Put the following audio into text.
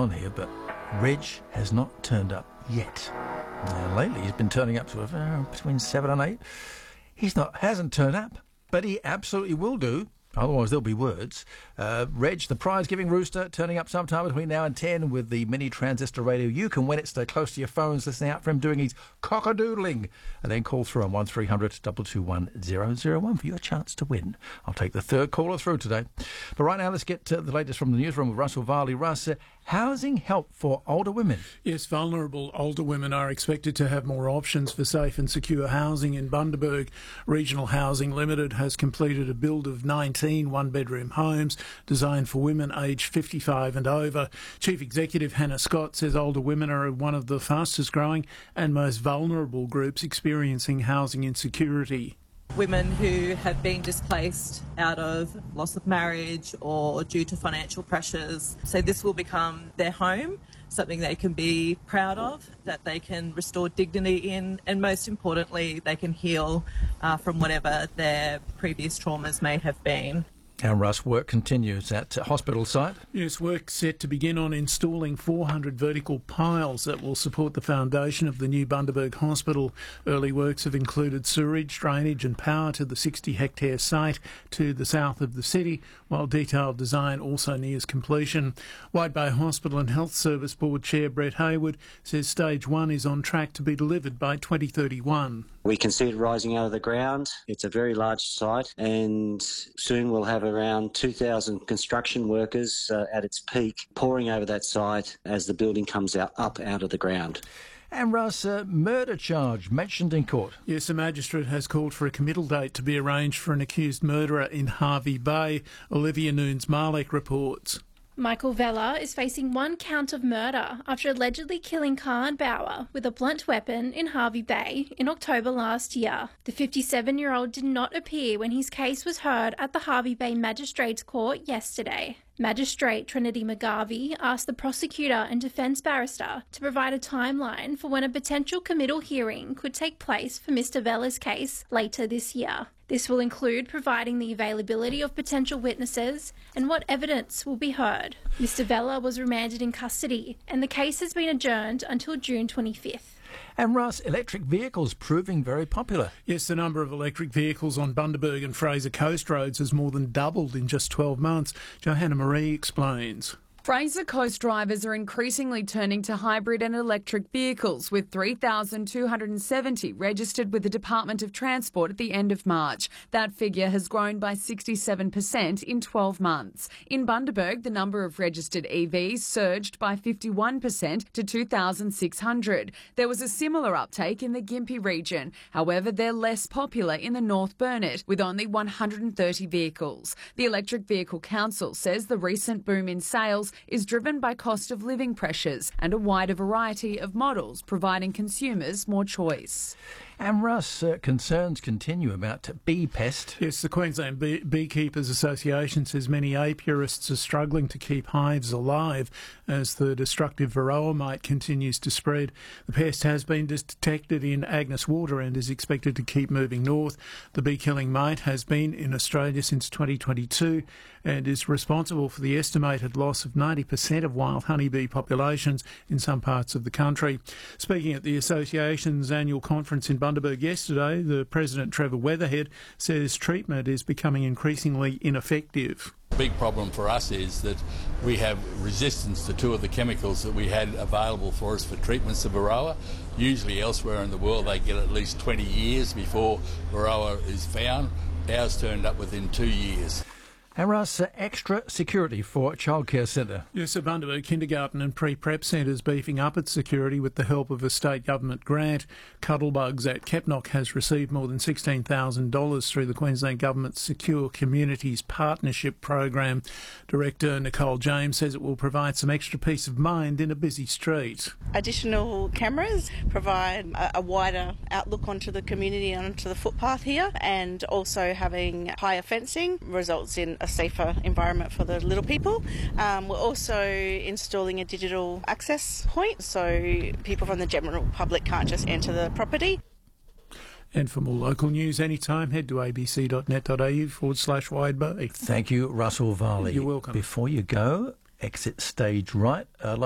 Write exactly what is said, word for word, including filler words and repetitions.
on here, but Reg has not turned up yet. Now, lately he's been turning up sort of uh, between seven and eight. He's not, hasn't turned up, but he absolutely will do. Otherwise, there'll be words. Uh, Reg, the prize-giving rooster, turning up sometime between now and ten with the mini transistor radio. You can win it. Stay close to your phones, listening out for him doing his cock-a-doodling. And then call through on one three hundred two two one zero zero one for your chance to win. I'll take the third caller through today. But right now, let's get to the latest from the newsroom with Russell Varley. Russ, uh, housing help for older women. Yes, vulnerable older women are expected to have more options for safe and secure housing in Bundaberg. Regional Housing Limited has completed a build of nineteen one-bedroom homes designed for women aged fifty-five and over. Chief Executive Hannah Scott says older women are one of the fastest growing and most vulnerable groups experiencing housing insecurity. Women who have been displaced out of loss of marriage or due to financial pressures. So this will become their home, something they can be proud of, that they can restore dignity in, and most importantly, they can heal uh, from whatever their previous traumas may have been. And Russ, work continues at hospital site. Yes, work set to begin on installing four hundred vertical piles that will support the foundation of the new Bundaberg Hospital. Early works have included sewerage, drainage and power to the sixty hectare site to the south of the city, while detailed design also nears completion. Wide Bay Hospital and Health Service Board Chair Brett Hayward says stage one is on track to be delivered by twenty thirty-one. We can see it rising out of the ground. It's a very large site, and soon we'll have around two thousand construction workers uh, at its peak pouring over that site as the building comes out up out of the ground. And Russ, uh, murder charge mentioned in court. Yes, a magistrate has called for a committal date to be arranged for an accused murderer in Hervey Bay. Olivia Nunes-Marlek reports. Michael Vella is facing one count of murder after allegedly killing Khan Bauer with a blunt weapon in Hervey Bay in October last year. The fifty-seven-year-old did not appear when his case was heard at the Hervey Bay Magistrates Court yesterday. Magistrate Trinity McGarvey asked the prosecutor and defence barrister to provide a timeline for when a potential committal hearing could take place for Mister Vella's case later this year. This will include providing the availability of potential witnesses and what evidence will be heard. Mister Vella was remanded in custody and the case has been adjourned until June twenty-fifth. And Russ, electric vehicles proving very popular. Yes, the number of electric vehicles on Bundaberg and Fraser Coast roads has more than doubled in just twelve months. Johanna Marie explains. Fraser Coast drivers are increasingly turning to hybrid and electric vehicles, with three thousand two hundred seventy registered with the Department of Transport at the end of March. That figure has grown by sixty-seven percent in twelve months. In Bundaberg, the number of registered E Vs surged by fifty-one percent to two thousand six hundred. There was a similar uptake in the Gympie region. However, they're less popular in the North Burnett, with only one hundred thirty vehicles. The Electric Vehicle Council says the recent boom in sales is driven by cost of living pressures and a wider variety of models, providing consumers more choice. And Russ, uh, concerns continue about bee pest. Yes, the Queensland Bee- Beekeepers Association says many apiarists are struggling to keep hives alive as the destructive varroa mite continues to spread. The pest has been detected in Agnes Water and is expected to keep moving north. The bee-killing mite has been in Australia since twenty twenty-two and is responsible for the estimated loss of ninety percent of wild honeybee populations in some parts of the country. Speaking at the association's annual conference in Bundaberg yesterday, the President, Trevor Weatherhead, says treatment is becoming increasingly ineffective. The big problem for us is that we have resistance to two of the chemicals that we had available for us for treatments of varroa. Usually elsewhere in the world they get at least twenty years before varroa is found. Ours turned up within two years. And Russ, uh, extra security for a childcare centre. Yes, a Bundaberg kindergarten and pre-prep centres beefing up its security with the help of a state government grant. Cuddlebugs at Kepnock has received more than sixteen thousand dollars through the Queensland Government's Secure Communities Partnership Program. Director Nicole James says it will provide some extra peace of mind in a busy street. Additional cameras provide a, a wider outlook onto the community and onto the footpath here, and also having higher fencing results in a safer environment for the little people. Um, we're also installing a digital access point so people from the general public can't just enter the property. And for more local news anytime, head to abc.net.au forward slash wide bay. Thank you, Russell Varley. You're welcome. Before you go, exit stage right. Uh,